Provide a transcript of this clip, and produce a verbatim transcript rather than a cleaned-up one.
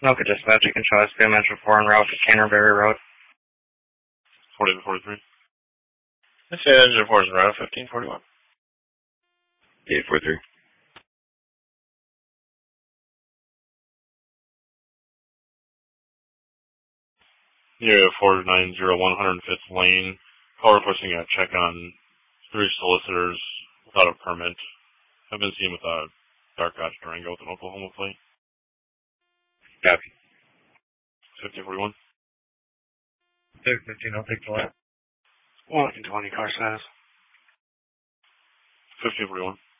Okay, dispatch, you can show us Metro four en route to Canterbury Road. forty to forty-three. Let's say engine four is en route, fifteen forty-one. eight forty-three. Area four nine zero one, one hundred fifth Lane. Call requesting a check on three solicitors without a permit. Have been seen with a dark Dodge Durango with an Oklahoma plate. Copy. fifteen forty-one. fifteen, I'll take the left. one twenty car size. fifteen forty-one.